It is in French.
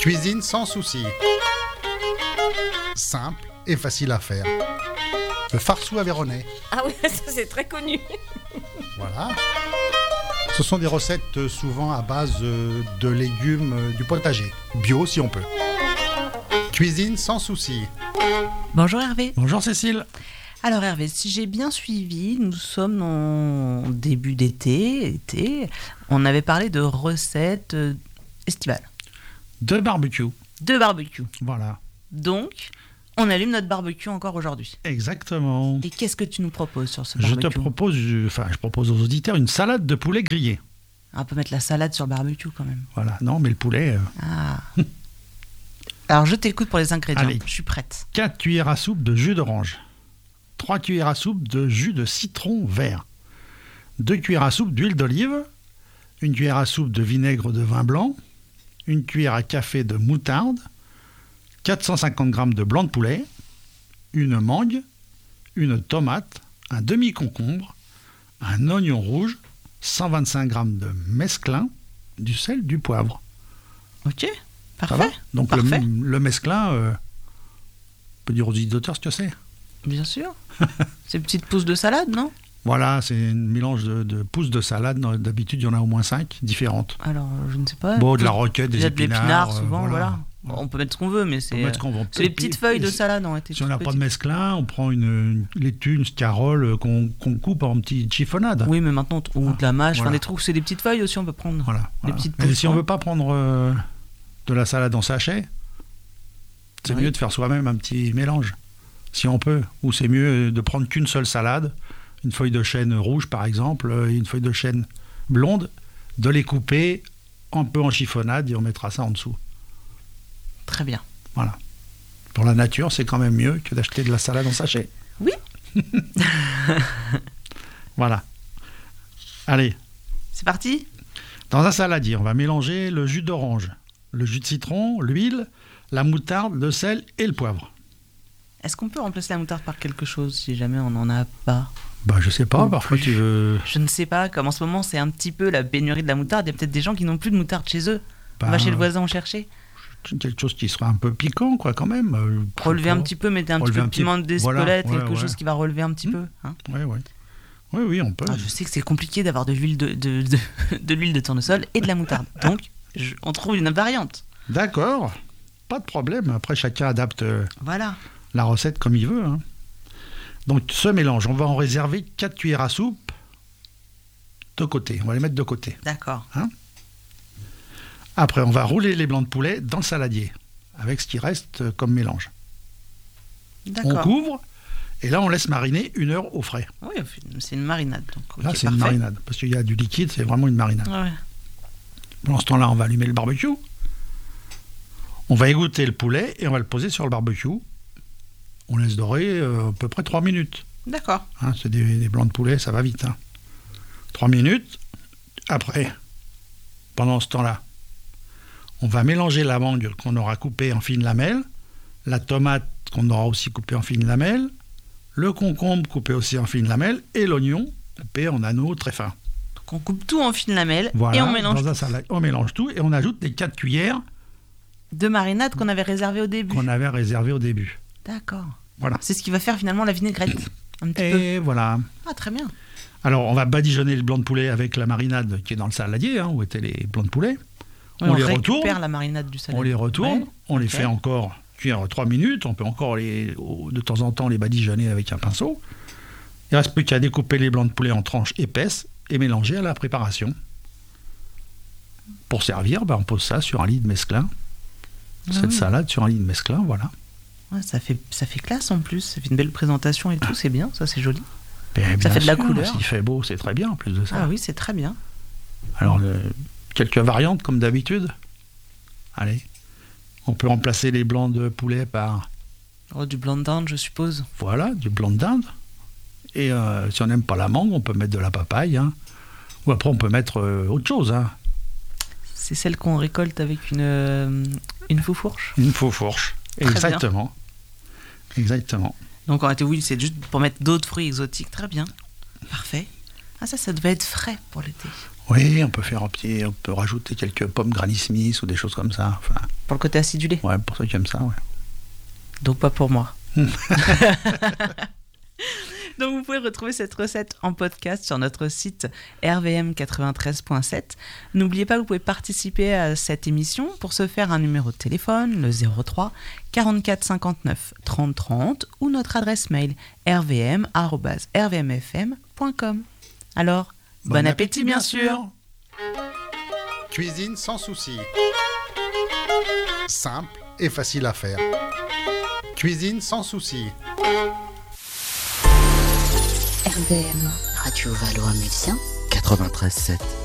Cuisine sans souci. Simple et facile à faire. Le farceau aveyronnais. Ah oui, ça c'est très connu. Voilà. Ce sont des recettes souvent à base de légumes du potager. Bio si on peut. Cuisine sans souci. Bonjour Hervé. Bonjour Cécile. Alors Hervé, si j'ai bien suivi, nous sommes en début d'été. On avait parlé de recettes estivales. De barbecue. De barbecue. Voilà. Donc, on allume notre barbecue encore aujourd'hui. Exactement. Et qu'est-ce que tu nous proposes sur ce barbecue ? Je propose aux auditeurs une salade de poulet grillé. On peut mettre la salade sur le barbecue quand même. Voilà, non, mais le poulet... Ah. Alors, je t'écoute pour les ingrédients. Allez. Je suis prête. 4 cuillères à soupe de jus d'orange. 3 cuillères à soupe de jus de citron vert. 2 cuillères à soupe d'huile d'olive. 1 cuillère à soupe de vinaigre de vin blanc. 1 cuillère à café de moutarde. 450 g de blanc de poulet. Une mangue. Une tomate. Un demi-concombre. Un oignon rouge. 125 g de mesclun. Du sel, du poivre. Ok, Ça va parfait. Donc Parfait. le mesclin, on peut dire aux auditeurs ce que c'est. Bien sûr. C'est une petite pousse de salade, non ? Voilà, c'est un mélange de pousses de salade. D'habitude, il y en a au moins 5 différentes. Alors, je ne sais pas. Bon, de la roquette, Il des y a de épinards. l'épinard souvent, voilà. Voilà. On peut mettre ce qu'on veut, mais On c'est peut mettre ce qu'on veut. c'est les petites feuilles de salade ont été Si on toutes n'a pas de petites. mesclin, on prend une laitue, une scarole qu'on coupe en petites chiffonnades. Oui, mais maintenant, ou de la mâche, Voilà. enfin des trucs, c'est des petites feuilles aussi, on peut prendre. Voilà. petites Mais pousses, si on hein. ne veut pas prendre de la salade en sachet, c'est Oui. mieux de faire soi-même un petit mélange, si on peut. Ou c'est mieux de prendre qu'une seule salade, une feuille de chêne rouge par exemple, et une feuille de chêne blonde, de les couper un peu en chiffonnade et on mettra ça en dessous. Très bien. Voilà. Pour la nature, c'est quand même mieux que d'acheter de la salade en sachet. Oui. Voilà. Allez, C'est parti ? dans un saladier, on va mélanger le jus d'orange, le jus de citron, l'huile, la moutarde, le sel et le poivre. Est-ce qu'on peut remplacer la moutarde par quelque chose si jamais on n'en a pas ? Bah, je sais pas, Non parfois plus. tu veux... Je ne sais pas, comme en ce moment c'est un petit peu la pénurie de la moutarde, il y a peut-être des gens qui n'ont plus de moutarde chez eux. On Bah, va chez le voisin en chercher. quelque chose qui sera un peu piquant, quoi, quand même. Relever un petit peu, mettez un petit Relever peu un de petit- piment d'Espelette, voilà, quelque ouais. chose qui va relever un petit peu. Hein. Oui, on peut. Ah, je sais que c'est compliqué d'avoir de l'huile de l'huile de tournesol et de la moutarde. Donc, on trouve une variante. D'accord, pas de problème. Après, chacun adapte Voilà. la recette comme il veut. Hein. Donc, ce mélange, on va en réserver 4 cuillères à soupe de côté. On va les mettre de côté. D'accord. Après, on va rouler les blancs de poulet dans le saladier, avec ce qui reste comme mélange. On D'accord. couvre, et là, on laisse mariner 1 heure au frais. Oui, c'est une marinade. Donc, Là, ok, c'est une parfait. marinade, parce qu'il y a du liquide, c'est vraiment une marinade. Ouais. Pendant ce temps-là, on va allumer le barbecue. On va égoutter le poulet et on va le poser sur le barbecue. On laisse dorer à peu près 3 minutes. D'accord. Hein, c'est des blancs de poulet, ça va vite. 3 minutes. Après, pendant ce temps-là, on va mélanger la mangue qu'on aura coupée en fines lamelles, la tomate qu'on aura aussi coupée en fines lamelles, le concombre coupé aussi en fines lamelles et l'oignon coupé en anneaux très fins. Donc, on coupe tout en fines lamelles Voilà, et on mélange dans un tout. salade, on mélange tout et on ajoute les 4 cuillères De marinade qu'on avait réservée au début. qu'on avait réservées au début. D'accord. Voilà. C'est ce qui va faire finalement la vinaigrette. Un petit peu. Et voilà. Ah, très bien. Alors, on va badigeonner le blanc de poulet avec la marinade qui est dans le saladier, où étaient les blancs de poulet. Oui, on les récupère retourne, la marinade du salade. on les retourne, Ouais, on les ok. fait encore cuire 3 minutes. On peut encore de temps en temps les badigeonner avec un pinceau. Il ne reste plus qu'à découper les blancs de poulet en tranches épaisses et mélanger à la préparation. Pour servir, on pose ça sur un lit de mesclun. Cette salade sur un lit de mesclun, voilà. Ouais, ça fait classe en plus. Ça fait une belle présentation et tout. C'est bien, ça c'est joli. Ben, Ça bien fait de la sûr, couleur. S'il fait beau, c'est très bien en plus de ça. Ah oui, c'est très bien. Alors, quelques variantes comme d'habitude. Allez, on peut remplacer les blancs de poulet par, Oh, du blanc de dinde, je suppose. voilà, du blanc de dinde. Et si on n'aime pas la mangue, on peut mettre de la papaye. Ou après, on peut mettre autre chose. C'est celle qu'on récolte avec une faux-fourche. Une faux fourche. Très Exactement. Exactement. Donc en réalité, oui, c'est juste pour mettre d'autres fruits exotiques. Très bien. Parfait. Ah, ça devait être frais pour l'été. Oui, on peut on peut rajouter quelques pommes Granny Smith ou des choses comme ça. Enfin, Pour le côté acidulé. ouais, pour ceux qui aiment ça, ouais. Donc pas pour moi. Donc vous pouvez retrouver cette recette en podcast sur notre site rvm93.7. N'oubliez pas que vous pouvez participer à cette émission. Pour ce faire, un numéro de téléphone, le 03 44 59 30 30 ou notre adresse mail rvm@rvmfm.com. Alors, bon appétit bien sûr. Cuisine sans souci. Simple et facile à faire. Cuisine sans souci. RVM, Radio Valois-Mulciens, 93.7.